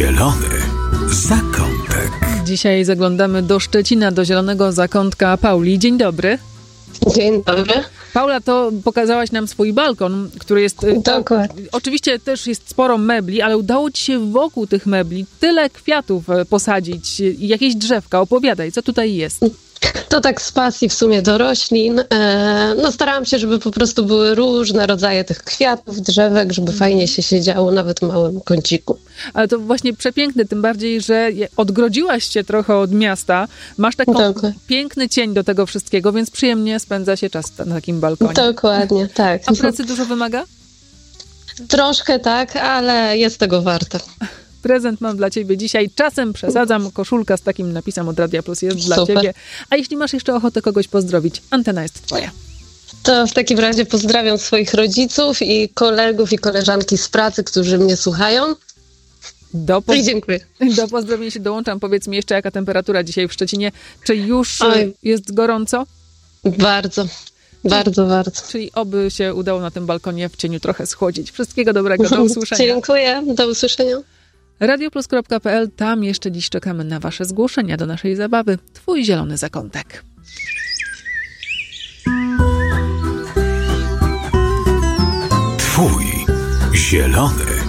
Zielony zakątek. Dzisiaj zaglądamy do Szczecina, do Zielonego Zakątka Pauli. Dzień dobry. Dzień dobry. Paula, to pokazałaś nam swój balkon, który jest... Dokładnie. Oczywiście też jest sporo mebli, ale udało ci się wokół tych mebli tyle kwiatów posadzić i jakieś drzewka. Opowiadaj, co tutaj jest? To tak z pasji w sumie do roślin. Starałam się, żeby po prostu były różne rodzaje tych kwiatów, drzewek, żeby fajnie się siedziało nawet w małym kąciku. Ale to właśnie przepiękne, tym bardziej, że odgrodziłaś się trochę od miasta. Masz taki piękny cień do tego wszystkiego, więc przyjemnie spędza się czas na takim balkonie. Dokładnie, tak. A pracy dużo wymaga? Troszkę tak, ale jest tego warte. Prezent mam dla ciebie dzisiaj. Czasem przesadzam. Koszulka z takim napisem od Radia Plus jest dla ciebie. A jeśli masz jeszcze ochotę kogoś pozdrowić, antena jest twoja. To w takim razie pozdrawiam swoich rodziców i kolegów i koleżanki z pracy, którzy mnie słuchają. I dziękuję. Do pozdrowienia się dołączam. Powiedz mi jeszcze, jaka temperatura dzisiaj w Szczecinie. Czy już jest gorąco? Bardzo. Czyli oby się udało na tym balkonie w cieniu trochę schłodzić. Wszystkiego dobrego, do usłyszenia. Dziękuję, do usłyszenia. Radioplus.pl, tam jeszcze dziś czekamy na wasze zgłoszenia do naszej zabawy. Twój zielony zakątek. Twój zielony